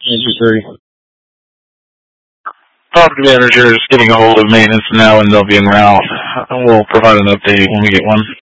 Manager 3. Property manager is getting a hold of maintenance now, and they'll be en route. We'll provide an update when we get one.